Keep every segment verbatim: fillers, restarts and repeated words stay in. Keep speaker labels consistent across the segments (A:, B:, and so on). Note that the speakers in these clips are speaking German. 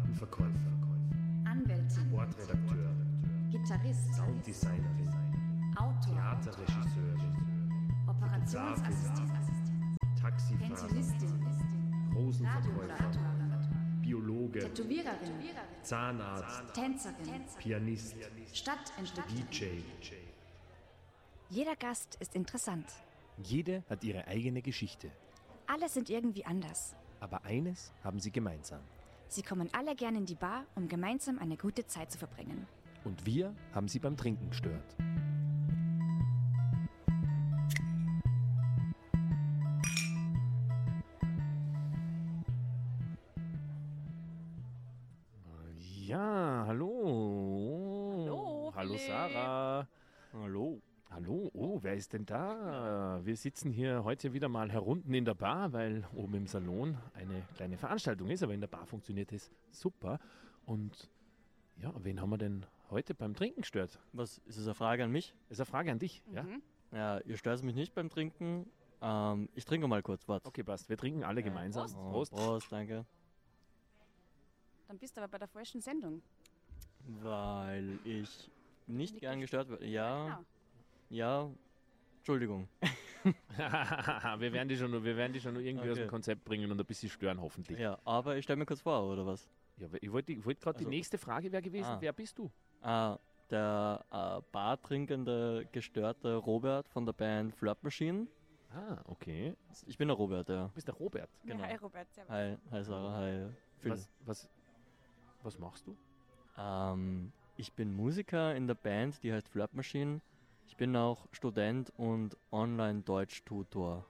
A: Plattenverkäufer,
B: Anwältin,
A: Sportredakteur,
B: Gitarrist,
A: Sounddesignerin,
B: Autor,
A: Theaterregisseurin,
B: Operationsassistent,
A: Taxifahrer,
B: Pensionistin,
A: Rosenverkäufer,
B: Radiomoderator,
A: Biologe,
B: Tätowiererin,
A: Zahnarzt,
B: Tänzerin,
A: Pianist,
B: Stadtentwickler.
A: D J.
C: Jeder Gast ist interessant.
D: Jede hat ihre eigene Geschichte.
C: Alle sind irgendwie anders.
D: Aber eines haben sie gemeinsam.
C: Sie kommen alle gern in die Bar, um gemeinsam eine gute Zeit zu verbringen.
D: Und wir haben sie beim Trinken gestört. Ja, hallo.
E: Hallo,
D: Hallo
E: Philipp.
D: Sarah. Hallo. Hallo, oh, wer ist denn da? Wir sitzen hier heute wieder mal herunten in der Bar, weil oben im Salon eine kleine Veranstaltung ist, aber in der Bar funktioniert es super. Und ja, wen haben wir denn heute beim Trinken gestört?
F: Was, ist das eine Frage an mich?
D: Das ist eine Frage an dich, ja?
F: Ja, ihr stört mich nicht beim Trinken. Ähm, ich trinke mal kurz, warte.
D: Okay, passt. Wir trinken alle gemeinsam.
E: Prost.
F: Oh,
D: Prost.
F: Prost, danke.
E: Dann bist du aber bei der falschen Sendung.
F: Weil ich nicht
E: Nicht
F: gern
E: gest-
F: gestört werde. Ja,
E: Genau.
F: ja, Entschuldigung.
D: wir werden die schon, nur- wir werden die schon nur irgendwie aus
F: Okay.
D: dem Konzept bringen und ein bisschen stören, hoffentlich.
F: Ja, aber ich stelle mir kurz vor, oder was?
D: Ja, ich wollte ich wollte gerade
F: Also-
D: die nächste Frage wäre gewesen,
F: Ah.
D: wer bist du?
F: Ah, der äh, bartrinkende, gestörte Robert von der Band Flirt Machine.
D: Ah, okay.
F: Ich bin der Robert, ja.
D: Du bist der Robert.
F: Genau.
E: Ja, hi Robert, servus.
F: Hi, hi Sarah, hi Phil.
D: Was, was, was machst du?
F: Ähm, ich bin Musiker in der Band, die heißt Flirt Machine. Ich bin auch Student und Online-Deutsch-Tutor.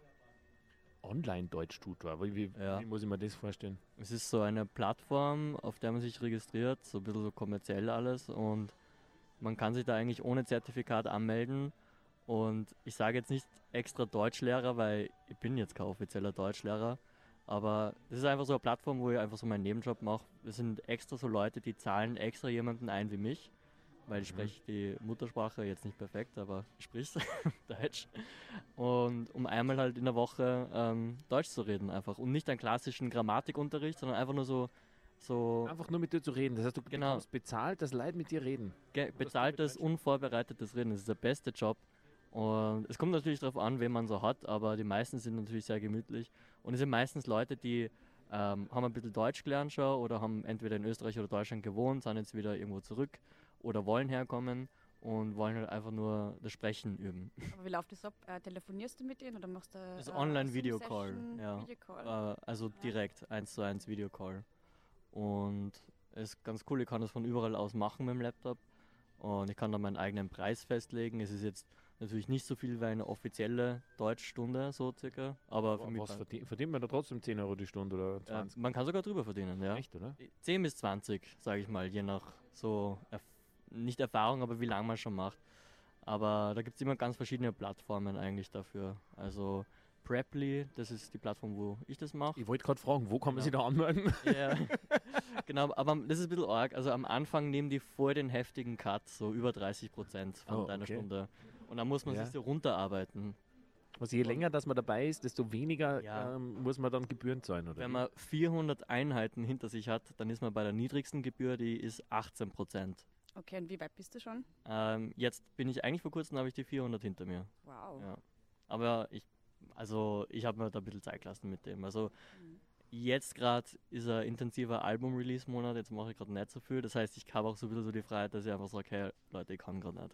D: Online-Deutsch-Tutor. Wie, wie,
F: Ja.
D: wie muss ich mir das vorstellen?
F: Es ist so eine Plattform, auf der man sich registriert, so ein bisschen so kommerziell alles, und man kann sich da eigentlich ohne Zertifikat anmelden. Und ich sage jetzt nicht extra Deutschlehrer, weil ich bin jetzt kein offizieller Deutschlehrer, aber das ist einfach so eine Plattform, wo ich einfach so meinen Nebenjob mache. Das sind extra so Leute, die zahlen extra jemanden ein wie mich, weil ich spreche die Muttersprache jetzt nicht perfekt, aber ich spreche Deutsch. Und um einmal halt in der Woche ähm, Deutsch zu reden einfach. Und nicht einen klassischen Grammatikunterricht, sondern einfach nur so, so
D: Einfach nur mit dir zu reden. Das heißt, du
F: Genau.
D: bekommst bezahlt, dass Leute mit dir reden.
F: ge- bezahltes, unvorbereitetes Reden. Das ist der beste Job. Und es kommt natürlich darauf an, wen man so hat, aber die meisten sind natürlich sehr gemütlich. Und es sind meistens Leute, die ähm, haben ein bisschen Deutsch gelernt schon oder haben entweder in Österreich oder Deutschland gewohnt, sind jetzt wieder irgendwo zurück oder wollen herkommen und wollen halt einfach nur das Sprechen üben.
E: Aber wie läuft das ab? Äh, telefonierst du mit denen oder machst du
F: Das ist
E: äh,
F: Online-Videocall,
E: Zoom-Session,
F: ja.
E: Videocall?
F: Äh, also direkt eins zu eins Videocall. Und es ist ganz cool, ich kann das von überall aus machen mit dem Laptop. Und ich kann dann meinen eigenen Preis festlegen. Es ist jetzt natürlich nicht so viel wie eine offizielle Deutschstunde, so circa. Aber für mich
D: Was verdient, verdient man da trotzdem zehn Euro die Stunde oder
F: äh,
D: zwanzig?
F: man kann sogar drüber verdienen, ja.
D: Echt, oder?
F: zehn bis zwanzig, sage ich mal, je nach so, erf nicht Erfahrung, aber wie lange man schon macht. Aber da gibt es immer ganz verschiedene Plattformen eigentlich dafür. Also Preply, das ist die Plattform, wo ich das mache.
D: Ich wollte gerade fragen, wo kann man
F: Ja.
D: sich da anmelden?
F: Ja, genau, aber das ist ein bisschen arg. Also am Anfang nehmen die vor den heftigen Cut so über dreißig Prozent von
D: Oh,
F: deiner
D: okay.
F: Stunde. Und dann muss man
D: Ja.
F: sich so runterarbeiten.
D: Also je länger, dass man dabei ist, desto weniger
F: Ja.
D: ähm, muss man dann Gebühren zahlen, oder?
F: Wenn
D: wie?
F: man vierhundert Einheiten hinter sich hat, dann ist man bei der niedrigsten Gebühr, die ist achtzehn Prozent.
E: Okay, und wie weit bist du schon?
F: Ähm, jetzt bin ich eigentlich vor kurzem, habe ich die vierhundert hinter mir.
E: Wow.
F: Ja. Aber ich, also ich habe mir da ein bisschen Zeit gelassen mit dem. Also jetzt gerade ist ein intensiver Album-Release-Monat, jetzt mache ich gerade nicht so viel. Das heißt, ich habe auch so ein bisschen so die Freiheit, dass ich einfach sage, hey Leute, ich kann gerade nicht.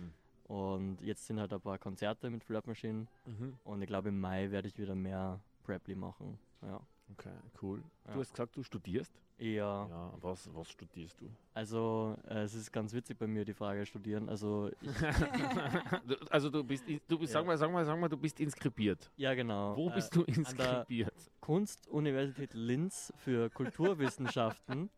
F: Und jetzt sind halt ein paar Konzerte mit Flirt Machine
D: Mhm.
F: und ich glaube im Mai werde ich wieder mehr Preply machen. Ja.
D: Okay, cool.
F: Ja.
D: Du hast gesagt, du studierst?
F: Ja,
D: Ja, was, was studierst du?
F: also äh, es ist ganz witzig bei mir die Frage studieren. Also ich,
D: Du- Also du bist, du bist, sag
F: Ja.
D: mal, sag mal, sag mal, du bist inskribiert.
F: ja genau.
D: Wo
F: äh,
D: bist du
F: an der
D: inskribiert?
F: Kunstuniversität Linz für Kulturwissenschaften.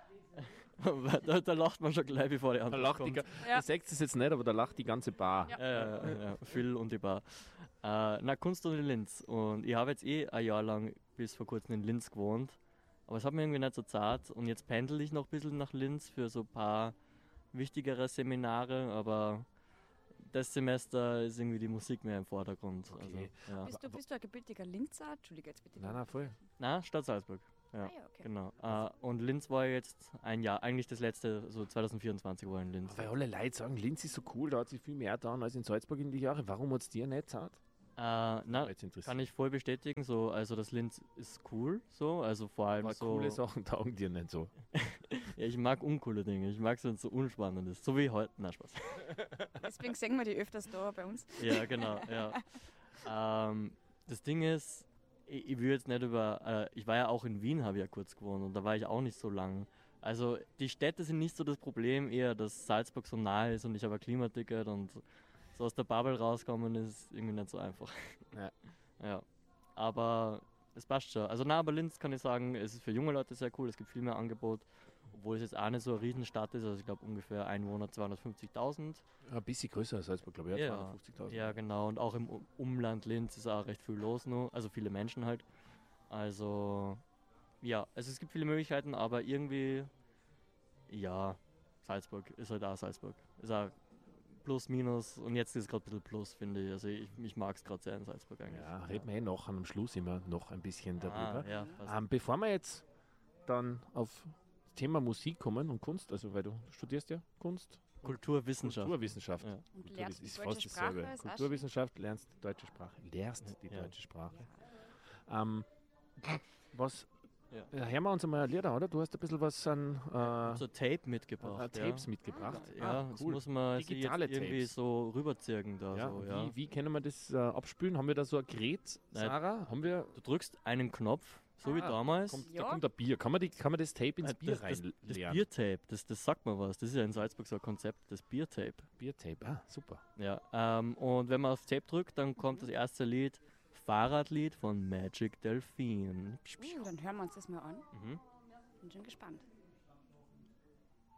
F: da, da lacht man schon gleich, bevor die
D: Da
F: Antwort
D: lacht die,
F: kommt.
D: ga-
E: Ja.
D: Ihr seht es jetzt nicht, aber da lacht die ganze Bar.
E: Ja.
F: Ja, ja, ja, ja, Phil und die Bar. Äh, na, Kunstuni Linz. Und ich habe jetzt eh ein Jahr lang bis vor kurzem in Linz gewohnt. Aber es hat mir irgendwie nicht so zart. Und jetzt pendel ich noch ein bisschen nach Linz für so ein paar wichtigere Seminare. Aber das Semester ist irgendwie die Musik mehr im Vordergrund.
D: Okay.
F: Also, ja.
E: Bist du, bist du ein gebürtiger Linzer? Entschuldige jetzt bitte.
D: Nein, nein, voll.
F: Na, Stadt Salzburg. Ja,
E: Ah ja, okay.
F: genau. Äh, und Linz war jetzt ein Jahr, eigentlich das letzte, so zwanzig vierundzwanzig war in Linz.
D: Weil alle Leute sagen, Linz ist so cool, da hat sich viel mehr getan als in Salzburg in die Jahre. Warum hat es dir nicht gesagt?
F: Äh, na,
D: Jetzt interessiert.
F: kann ich voll bestätigen. So, also das Linz ist cool, so, also vor allem
D: Aber
F: so.
D: coole Sachen taugen dir nicht so.
F: Ja, ich mag uncoole Dinge. Ich mag es, wenn es so unspannend ist. So wie heute. Na, Spaß.
E: Deswegen sehen wir die öfters da bei uns.
F: Ja, genau, ja. Ähm, das Ding ist, ich, ich will jetzt nicht über, äh, ich war ja auch in Wien, habe ich ja kurz gewohnt und da war ich auch nicht so lang. Also die Städte sind nicht so das Problem, eher, dass Salzburg so nahe ist und ich habe ein Klimaticket und so aus der Bubble rauskommen ist irgendwie nicht so einfach.
D: Ja.
F: Ja, aber es passt schon. Also na, aber Linz kann ich sagen, es ist für junge Leute sehr cool, es gibt viel mehr Angebot, obwohl es jetzt auch nicht so eine Riesenstadt ist, also ich glaube ungefähr Einwohner zweihundertfünfzigtausend.
D: Ein bisschen größer als Salzburg, glaube ich. Ja,
F: Ja,
D: zweihundertfünfzigtausend.
F: ja, genau. Und auch im U- Umland Linz ist auch recht viel los noch. Also viele Menschen halt. Also, ja, also es gibt viele Möglichkeiten, aber irgendwie, ja, Salzburg ist halt auch Salzburg. Ist auch plus, minus und jetzt ist es gerade ein bisschen plus, finde ich. Also ich, ich mag es gerade sehr in Salzburg eigentlich.
D: Ja, reden wir eh noch am Schluss immer noch ein bisschen darüber.
F: Ah, ja, passt.
D: Ähm, bevor wir jetzt dann auf das Thema Musik kommen und Kunst, also weil du studierst ja Kunst,
F: Kulturwissenschaft.
D: Kulturwissenschaft.
F: Ja.
E: Und
D: Kultur
E: lernst
D: ist,
E: die
D: ist
E: deutsche
D: fast dasselbe.
E: Sprache, ist auch
D: Kulturwissenschaft, lernst die deutsche Sprache, lehrst die
F: Ja.
D: deutsche Sprache. Ähm, was,
F: Ja.
D: äh, hören wir uns einmal ein Lied an, oder? Du hast ein bisschen was an äh,
F: So Tape mitgebracht.
D: äh,
F: ja.
D: Tapes mitgebracht.
F: Ja,
D: Ah,
F: das
D: cool.
F: muss man sich jetzt
D: Digitale
F: irgendwie
D: Tapes.
F: so rüberzirken da.
D: Ja,
F: so,
D: wie,
F: ja.
D: wie können wir das äh, abspülen? Haben wir da so ein Gerät,
F: Nein.
D: Sarah? Haben wir,
F: Du drückst einen Knopf, so wie
D: Ah,
F: damals.
D: kommt,
E: Ja.
D: Da kommt ein Bier. Kann man, die, kann man das Tape ins
F: Äh,
D: Bier
F: das, das, das
D: reinleeren?
F: Biertape, das, das sagt mir was. Das ist ja in Salzburg so ein Konzept, das Biertape.
D: Biertape, ah, super.
F: Ja, ähm, und wenn man auf Tape drückt, dann kommt das erste Lied, Fahrradlied von Magic Delphine. Psch, psch.
E: Uh, dann hören wir uns das mal an.
F: Mhm.
E: Bin schon gespannt.